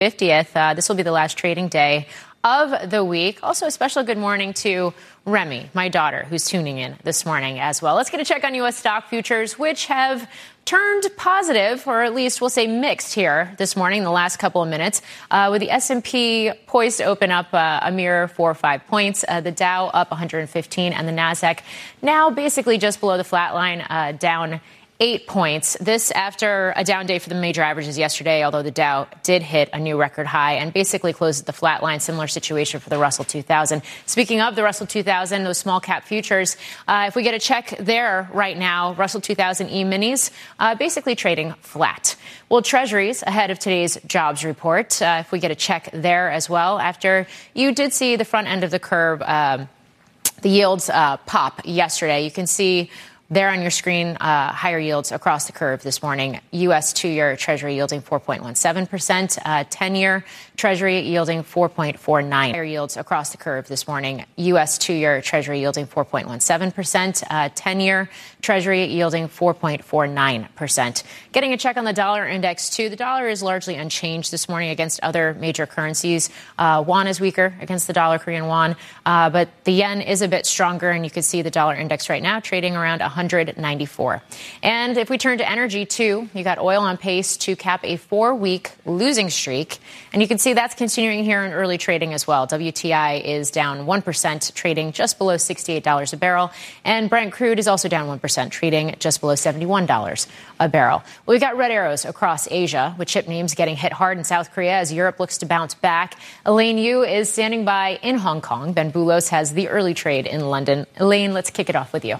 50th. This will be the last trading day of the week. Also, a special good morning to Remy, my daughter, who's tuning in this morning as well. Let's get a check on U.S. stock futures, which have turned positive, or at least we'll say mixed here this morning in the last couple of minutes, with the S&P poised to open up a mere 4 or 5 points, the Dow up 115, and the Nasdaq now basically just below the flat line, down 8 points. This after a down day for the major averages yesterday, although the Dow did hit a new record high and basically closed at the flat line. Similar situation for the Russell 2000. Speaking of the Russell 2000, those small cap futures, if we get a check there right now, Russell 2000 E-minis basically trading flat. Well, Treasuries ahead of today's jobs report. If we get a check there as well, after you did see the front end of the curve, the yields pop yesterday. You can see there on your screen, higher yields across the curve this morning. U.S. 2-year Treasury yielding 4.17%, 10-year Treasury yielding 4.49%. Higher yields across the curve this morning. U.S. 2-year Treasury yielding 4.17%, 10-year Treasury yielding 4.49%. Getting a check on the dollar index, too. The dollar is largely unchanged this morning against other major currencies. Won is weaker against the dollar, Korean won, but the yen is a bit stronger, and you can see the dollar index right now trading around 194. And if we turn to energy, too, you got oil on pace to cap a 4-week losing streak. And you can see that's continuing here in early trading as well. WTI is down 1%, trading just below $68 a barrel. And Brent crude is also down 1%, trading just below $71 a barrel. Well, we've got red arrows across Asia, with chip names getting hit hard in South Korea as Europe looks to bounce back. Elaine Yu is standing by in Hong Kong. Ben Boulos has the early trade in London. Elaine, let's kick it off with you.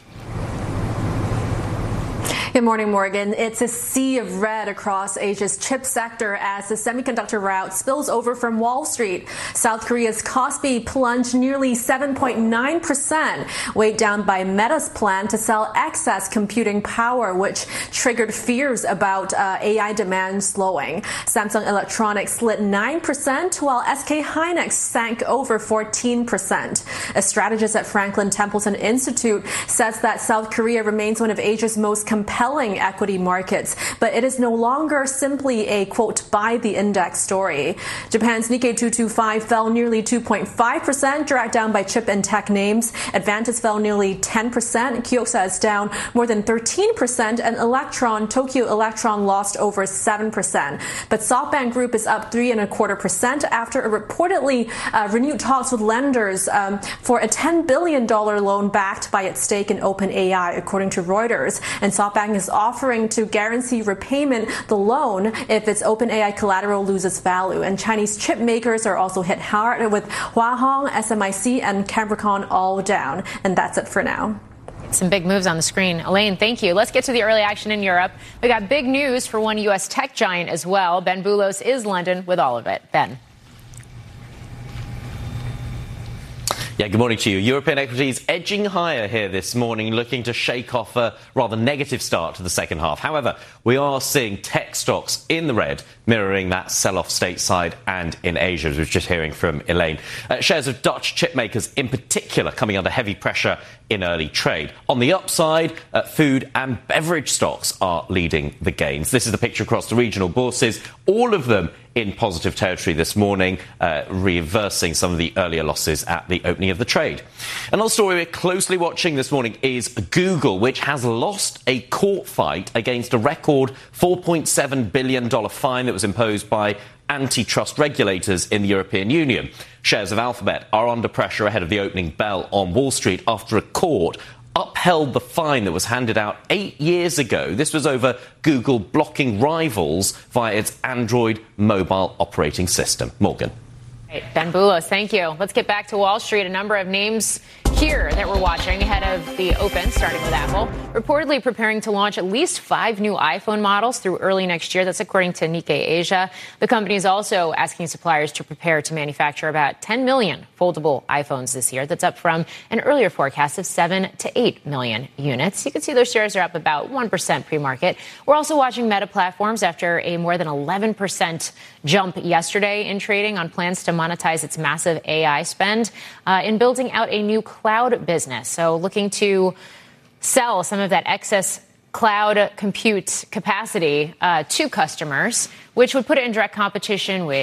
Good morning, Morgan. It's a sea of red across Asia's chip sector as the semiconductor rout spills over from Wall Street. South Korea's Kospi plunged nearly 7.9%, weighed down by Meta's plan to sell excess computing power, which triggered fears about AI demand slowing. Samsung Electronics slid 9%, while SK Hynix sank over 14%. A strategist at Franklin Templeton Institute says that South Korea remains one of Asia's most compelling equity markets, but it is no longer simply a, quote, buy the index story. Japan's Nikkei 225 fell nearly 2.5%, dragged down by chip and tech names. Advantis fell nearly 10%. Kioxia is down more than 13%, and Tokyo Electron lost over 7%. But SoftBank Group is up 3.25% after a reportedly renewed talks with lenders for a $10 billion loan backed by its stake in OpenAI, according to Reuters. And SoftBank is offering to guarantee repayment the loan if its OpenAI collateral loses value. And Chinese chip makers are also hit hard, with Hua Hong, SMIC, and Capricorn all down. And that's it for now. Some big moves on the screen. Elaine, thank you. Let's get to the early action in Europe. We got big news for one U.S. tech giant as well. Ben Boulos is London with all of it. Ben. Yeah, good morning to you. European equities edging higher here this morning, looking to shake off a rather negative start to the second half. However, we are seeing tech stocks in the red, mirroring that sell-off stateside and in Asia, as we were just hearing from Elaine. Shares of Dutch chip makers in particular coming under heavy pressure in early trade. On the upside, food and beverage stocks are leading the gains. This is the picture across the regional bourses, all of them in positive territory this morning, reversing some of the earlier losses at the opening of the trade. Another story we're closely watching this morning is Google, which has lost a court fight against a record $4.7 billion fine that was imposed by antitrust regulators in the European Union. Shares of Alphabet are under pressure ahead of the opening bell on Wall Street after a court upheld the fine that was handed out 8 years ago. This was over Google blocking rivals via its Android mobile operating system. Morgan. Ben Boulos, thank you. Let's get back to Wall Street. A number of names here that we're watching ahead of the open, starting with Apple, reportedly preparing to launch at least 5 new iPhone models through early next year. That's according to Nikkei Asia. The company is also asking suppliers to prepare to manufacture about 10 million foldable iPhones this year. That's up from an earlier forecast of 7 to 8 million units. You can see those shares are up about 1% pre-market. We're also watching Meta Platforms after a more than 11% jump yesterday in trading on plans to monetize its massive AI spend in building out a new cloud business. So looking to sell some of that excess cloud compute capacity to customers, which would put it in direct competition with